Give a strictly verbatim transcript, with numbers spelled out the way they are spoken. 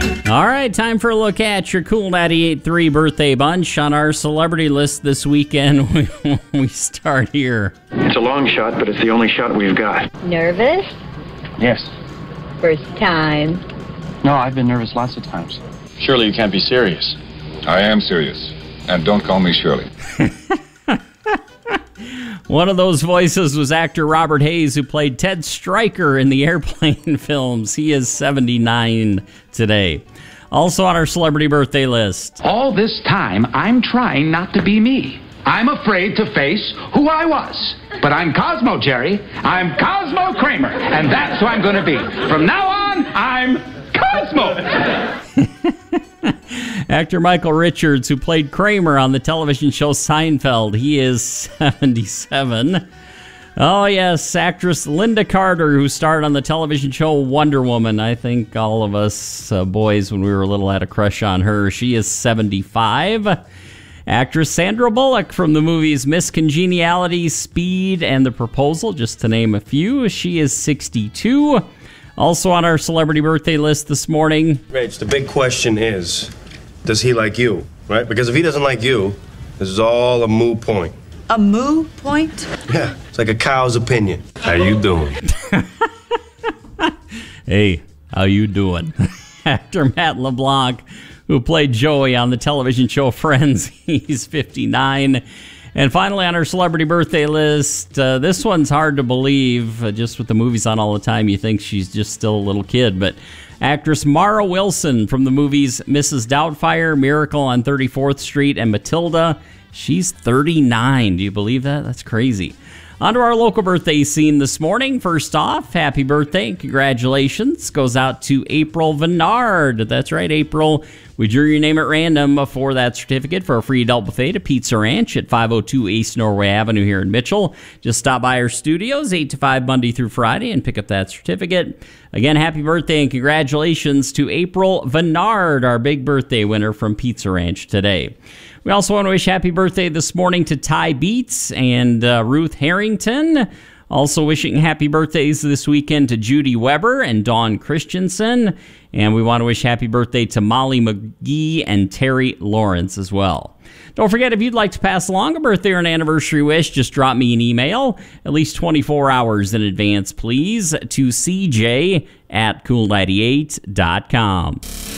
All right, time for a look at your Cool ninety-eight point three birthday bunch. On our celebrity list this weekend, we, we start here. It's a long shot, but it's the only shot we've got. Nervous? Yes. First time? No, I've been nervous lots of times. Surely you can't be serious. I am serious. And don't call me Shirley. One of those voices was actor Robert Hayes, who played Ted Stryker in the Airplane films. He is seventy-nine today. Also on our celebrity birthday list. All this time, I'm trying not to be me. I'm afraid to face who I was. But I'm Cosmo, Jerry. I'm Cosmo Kramer, and that's who I'm going to be. From now on, I'm Cosmo. Actor Michael Richards, who played Kramer on the television show Seinfeld. He is seventy-seven. Oh, yes, actress Linda Carter, who starred on the television show Wonder Woman. I think all of us uh, boys, when we were little, had a crush on her. She is seventy-five. Actress Sandra Bullock from the movies Miss Congeniality, Speed, and The Proposal, just to name a few. She is sixty-two. Also on our celebrity birthday list this morning. Rach, the big question is, does he like you, right? Because if he doesn't like you, this is all a moot point. A moo point? Yeah, it's like a cow's opinion. How you doing? Hey, how you doing? Actor Matt LeBlanc, who played Joey on the television show Friends. He's fifty-nine. And finally, on our celebrity birthday list, uh, this one's hard to believe. Uh, just with the movies on all the time, you think she's just still a little kid. But actress Mara Wilson from the movies Missus Doubtfire, Miracle on thirty-fourth Street, and Matilda, she's thirty-nine. Do you believe that? That's crazy. On to our local birthday scene this morning. First off, happy birthday and congratulations goes out to April Vennard. That's right, April. We drew your name at random for that certificate for a free adult buffet to Pizza Ranch at five oh two East Norway Avenue here in Mitchell. Just stop by our studios, eight to five Monday through Friday, and pick up that certificate. Again, happy birthday and congratulations to April Vennard, our big birthday winner from Pizza Ranch today. We also want to wish happy birthday this morning to Ty Beats and uh, Ruth Harrington. Also wishing happy birthdays this weekend to Judy Weber and Dawn Christensen. And we want to wish happy birthday to Molly McGee and Terry Lawrence as well. Don't forget, if you'd like to pass along a birthday or an anniversary wish, just drop me an email at least twenty-four hours in advance, please, to c j at cool ninety-eight dot com.